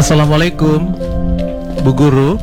Assalamualaikum, Bu Guru.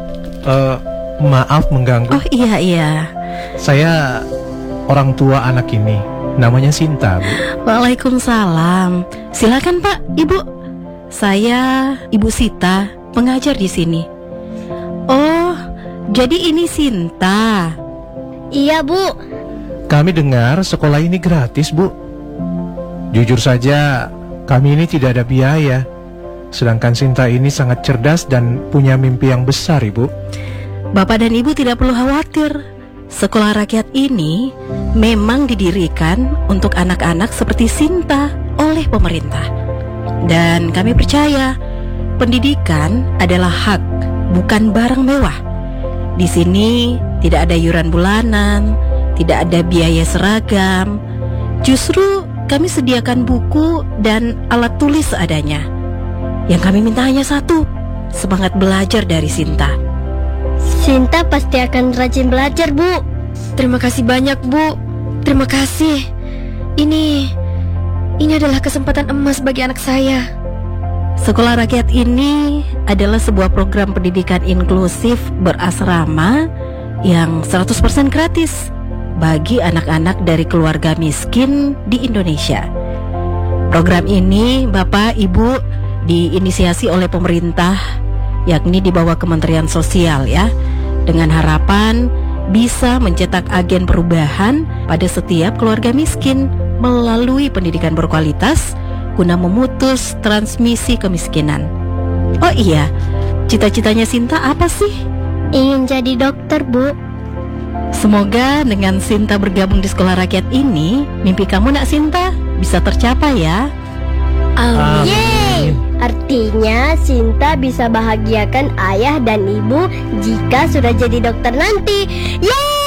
Maaf mengganggu. Oh iya. Saya orang tua anak ini. Namanya Sinta, Bu. Waalaikumsalam. Silakan Pak, Ibu. Saya Ibu Sita, pengajar di sini. Oh, jadi ini Sinta. Iya, Bu. Kami dengar sekolah ini gratis, Bu. Jujur saja, kami ini tidak ada biaya. Sedangkan Sinta ini sangat cerdas dan punya mimpi yang besar, Ibu. Bapak dan Ibu tidak perlu khawatir. Sekolah rakyat ini memang didirikan untuk anak-anak seperti Sinta oleh pemerintah. Dan kami percaya pendidikan adalah hak, bukan barang mewah. Di sini tidak ada iuran bulanan, tidak ada biaya seragam. Justru kami sediakan buku dan alat tulis seadanya. Yang kami minta hanya satu, semangat belajar dari Sinta. Sinta pasti akan rajin belajar, Bu. Terima kasih banyak, Bu. Terima kasih. Ini adalah kesempatan emas bagi anak saya. Sekolah rakyat ini adalah sebuah program pendidikan inklusif berasrama yang 100% gratis bagi anak-anak dari keluarga miskin di Indonesia. Program ini, Bapak, Ibu, diinisiasi oleh pemerintah, yakni di bawah Kementerian Sosial ya, dengan harapan bisa mencetak agen perubahan pada setiap keluarga miskin melalui pendidikan berkualitas guna memutus transmisi kemiskinan. Oh iya, cita-citanya Sinta apa sih? Ingin jadi dokter, Bu. Semoga dengan Sinta bergabung di sekolah rakyat ini, mimpi kamu nak Sinta bisa tercapai ya. Yeay! Artinya Sinta bisa bahagiakan ayah dan ibu jika sudah jadi dokter nanti. Yeay!